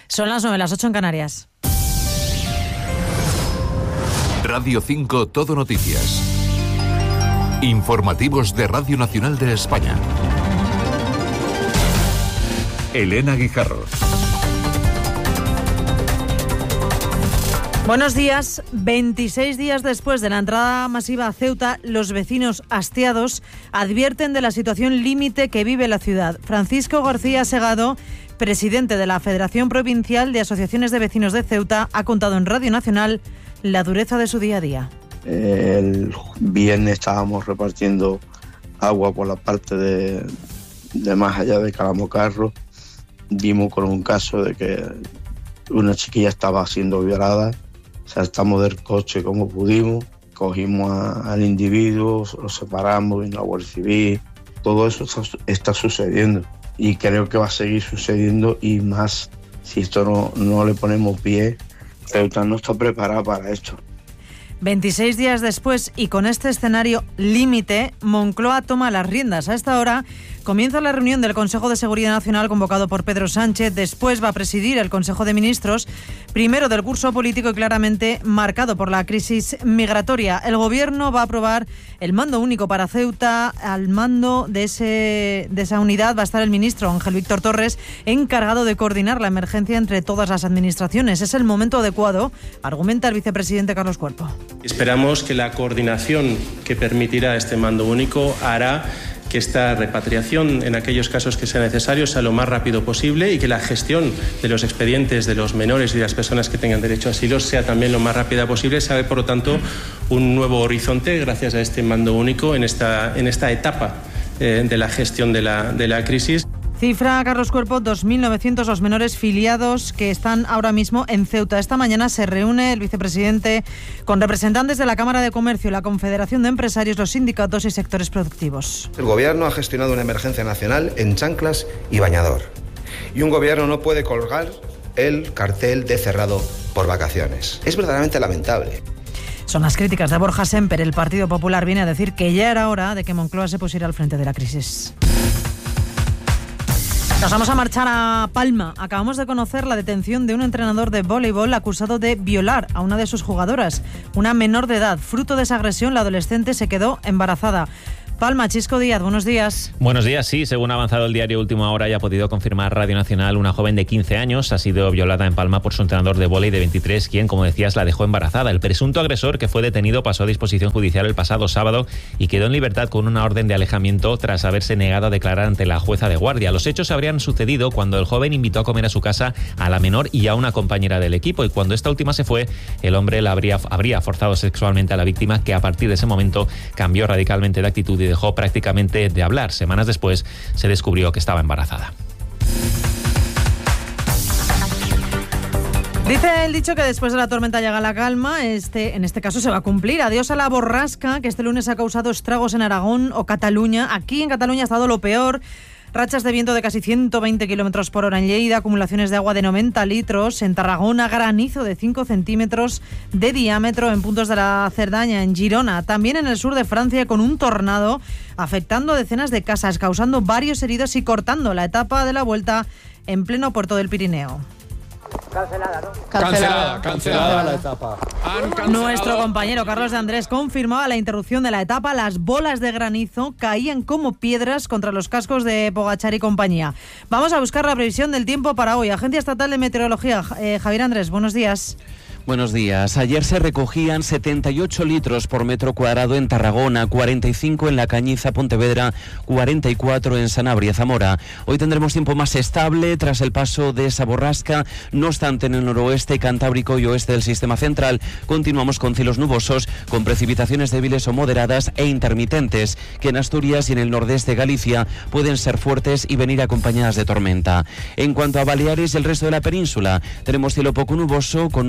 Son las 9, las 8 en Canarias. Radio 5 Todo Noticias. Informativos de Radio Nacional de España. Elena Guijarro. Buenos días. 26 días después de la entrada masiva a Ceuta, los vecinos hastiados advierten de la situación límite que vive la ciudad. Francisco García Segado, presidente de la Federación Provincial de Asociaciones de Vecinos de Ceuta, ha contado en Radio Nacional la dureza de su día a día. El viernes estábamos repartiendo agua por la parte de más allá de Calamocarro. Dimos con un caso de que una chiquilla estaba siendo violada. Saltamos del coche como pudimos, cogimos al individuo, lo separamos, vino la Guardia Civil. Todo eso está sucediendo y creo que va a seguir sucediendo, y más si esto no le ponemos pie. Ceuta no está preparada para esto. 26 días después y con este escenario límite, Moncloa toma las riendas. A esta hora comienza la reunión del Consejo de Seguridad Nacional convocado por Pedro Sánchez. Después va a presidir el Consejo de Ministros, primero del curso político y claramente marcado por la crisis migratoria. El Gobierno va a aprobar el mando único para Ceuta. Al mando de esa unidad va a estar el ministro Ángel Víctor Torres, encargado de coordinar la emergencia entre todas las administraciones. Es el momento adecuado, argumenta el vicepresidente Carlos Cuerpo. Esperamos que la coordinación que permitirá este mando único hará que esta repatriación, en aquellos casos que sea necesario, sea lo más rápido posible, y que la gestión de los expedientes de los menores y de las personas que tengan derecho a asilo sea también lo más rápida posible. Se abre, por lo tanto, un nuevo horizonte gracias a este mando único en esta etapa de la gestión de la crisis. Cifra Carlos Cuerpo 2.900 los menores filiados que están ahora mismo en Ceuta. Esta mañana se reúne el vicepresidente con representantes de la Cámara de Comercio, la Confederación de Empresarios, los sindicatos y sectores productivos. El Gobierno ha gestionado una emergencia nacional en chanclas y bañador. Y un Gobierno no puede colgar el cartel de cerrado por vacaciones. Es verdaderamente lamentable. Son las críticas de Borja Semper. El Partido Popular viene a decir que ya era hora de que Moncloa se pusiera al frente de la crisis. Nos vamos a marchar a Palma. Acabamos de conocer la detención de un entrenador de voleibol acusado de violar a una de sus jugadoras, una menor de edad. Fruto de esa agresión, la adolescente se quedó embarazada. Palma, Chisco Díaz, buenos días. Buenos días, sí. Según ha avanzado el diario Última Hora y ha podido confirmar Radio Nacional, una joven de 15 años ha sido violada en Palma por su entrenador de vóley de 23, quien, como decías, la dejó embarazada. El presunto agresor, que fue detenido, pasó a disposición judicial el pasado sábado y quedó en libertad con una orden de alejamiento tras haberse negado a declarar ante la jueza de guardia. Los hechos habrían sucedido cuando el joven invitó a comer a su casa a la menor y a una compañera del equipo, y cuando esta última se fue, el hombre habría forzado sexualmente a la víctima, que a partir de ese momento cambió radicalmente de actitud y dejó prácticamente de hablar. Semanas después se descubrió que estaba embarazada. Dice el dicho que después de la tormenta llega la calma. En este caso se va a cumplir. Adiós a la borrasca que este lunes ha causado estragos en Aragón o Cataluña. Aquí en Cataluña ha estado lo peor. Rachas de viento de casi 120 kilómetros por hora en Lleida, acumulaciones de agua de 90 litros. En Tarragona, granizo de 5 centímetros de diámetro en puntos de la Cerdaña, en Girona. También en el sur de Francia, con un tornado afectando a decenas de casas, causando varios heridos y cortando la etapa de la Vuelta en pleno puerto del Pirineo. Cancelada la etapa. Nuestro compañero Carlos de Andrés confirmaba la interrupción de la etapa. Las bolas de granizo caían como piedras contra los cascos de Pogačar y compañía. Vamos a buscar la previsión del tiempo para hoy. Agencia Estatal de Meteorología, Javier Andrés, buenos días. Buenos días. Ayer se recogían 78 litros por metro cuadrado en Tarragona, 45 en La Cañiza, Pontevedra, 44 en Sanabria, Zamora. Hoy tendremos tiempo más estable tras el paso de esa borrasca. No obstante, en el noroeste, cantábrico y oeste del sistema central continuamos con cielos nubosos, con precipitaciones débiles o moderadas e intermitentes, que en Asturias y en el nordeste de Galicia pueden ser fuertes y venir acompañadas de tormenta. En cuanto a Baleares y el resto de la península, tenemos cielo poco nuboso con nubes bajas.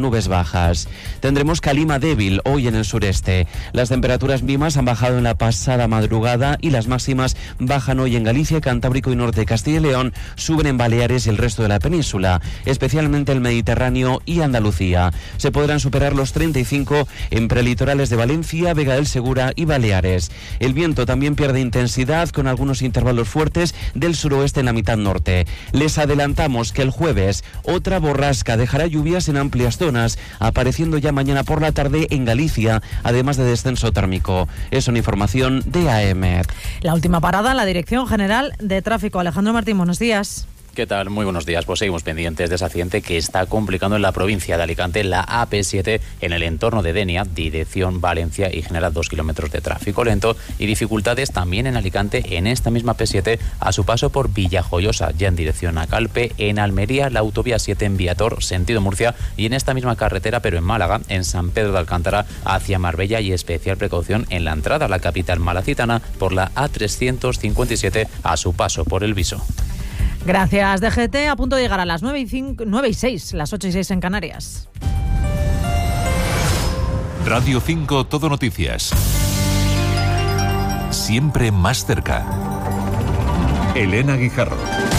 bajas. Tendremos calima débil hoy en el sureste. Las temperaturas mínimas han bajado en la pasada madrugada y las máximas bajan hoy en Galicia, Cantábrico y norte de Castilla y León, suben en Baleares y el resto de la península, especialmente el Mediterráneo y Andalucía. Se podrán superar los 35 en prelitorales de Valencia, Vega del Segura y Baleares. El viento también pierde intensidad con algunos intervalos fuertes del suroeste en la mitad norte. Les adelantamos que el jueves otra borrasca dejará lluvias en amplias zonas, apareciendo ya mañana por la tarde en Galicia, además de descenso térmico. Es una información de AEMET. La última parada en la Dirección General de Tráfico. Alejandro Martín, buenos días. ¿Qué tal? Muy buenos días. Pues seguimos pendientes de ese accidente que está complicando en la provincia de Alicante la AP7 en el entorno de Denia, dirección Valencia, y genera 2 kilómetros de tráfico lento y dificultades también en Alicante en esta misma AP7 a su paso por Villajoyosa, ya en dirección a Calpe, en Almería la autovía 7 en Viator, sentido Murcia, y en esta misma carretera pero en Málaga, en San Pedro de Alcántara hacia Marbella, y especial precaución en la entrada a la capital malacitana por la A357 a su paso por El Viso. Gracias, DGT. A punto de llegar a las 9:06, las 8:06 en Canarias. Radio 5 Todo Noticias. Siempre más cerca. Elena Guijarro.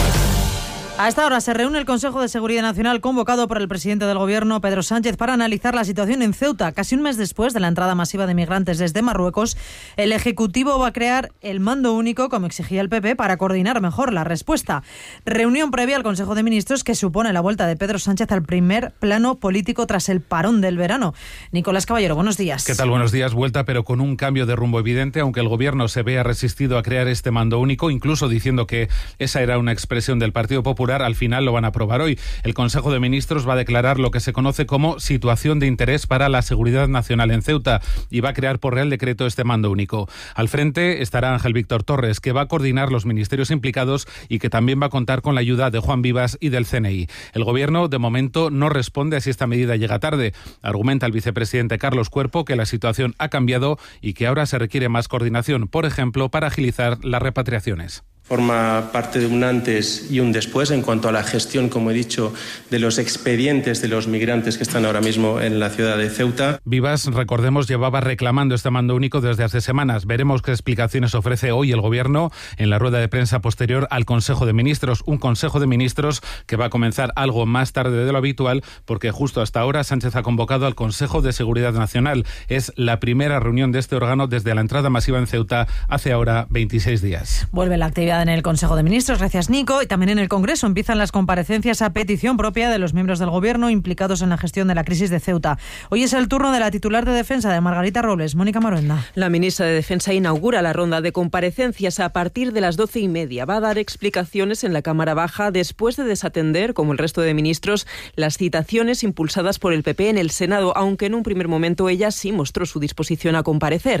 A esta hora se reúne el Consejo de Seguridad Nacional convocado por el presidente del Gobierno, Pedro Sánchez, para analizar la situación en Ceuta. Casi un mes después de la entrada masiva de migrantes desde Marruecos, el Ejecutivo va a crear el mando único, como exigía el PP, para coordinar mejor la respuesta. Reunión previa al Consejo de Ministros que supone la vuelta de Pedro Sánchez al primer plano político tras el parón del verano. Nicolás Caballero, buenos días. ¿Qué tal? Buenos días. Vuelta, pero con un cambio de rumbo evidente, aunque el Gobierno se vea resistido a crear este mando único, incluso diciendo que esa era una expresión del Partido Popular. Al final lo van a aprobar hoy. El Consejo de Ministros va a declarar lo que se conoce como situación de interés para la seguridad nacional en Ceuta y va a crear por Real Decreto este mando único. Al frente estará Ángel Víctor Torres, que va a coordinar los ministerios implicados y que también va a contar con la ayuda de Juan Vivas y del CNI. El Gobierno, de momento, no responde a si esta medida llega tarde. Argumenta el vicepresidente Carlos Cuerpo que la situación ha cambiado y que ahora se requiere más coordinación, por ejemplo, para agilizar las repatriaciones. Forma parte de un antes y un después en cuanto a la gestión, como he dicho, de los expedientes de los migrantes que están ahora mismo en la ciudad de Ceuta. Vivas, recordemos, llevaba reclamando este mando único desde hace semanas. Veremos qué explicaciones ofrece hoy el Gobierno en la rueda de prensa posterior al Consejo de Ministros. Un Consejo de Ministros que va a comenzar algo más tarde de lo habitual porque justo hasta ahora Sánchez ha convocado al Consejo de Seguridad Nacional. Es la primera reunión de este órgano desde la entrada masiva en Ceuta hace ahora 26 días. Vuelve la actividad en el Consejo de Ministros, gracias Nico, y también en el Congreso empiezan las comparecencias a petición propia de los miembros del Gobierno implicados en la gestión de la crisis de Ceuta. Hoy es el turno de la titular de Defensa, de Margarita Robles. Mónica Maruenda. La ministra de Defensa inaugura la ronda de comparecencias a partir de las 12:30. Va a dar explicaciones en la Cámara Baja después de desatender, como el resto de ministros, las citaciones impulsadas por el PP en el Senado, aunque en un primer momento ella sí mostró su disposición a comparecer.